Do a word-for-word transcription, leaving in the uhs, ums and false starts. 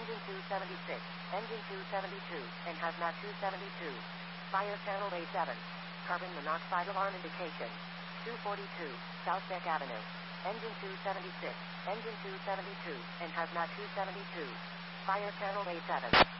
Engine two seventy-six, Engine two seventy-two, and Hazmat two seventy-two. Fire Channel A seven. Carbon monoxide alarm indication. two forty-two, South Beck Avenue. Engine two seventy-six, Engine two seventy-two, and Hazmat two seventy-two. Fire Channel A seven.